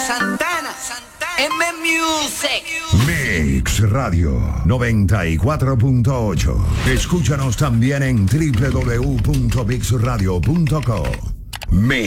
Santana, M Music. Mix Radio 94.8. Escúchanos también en www.mixradio.co.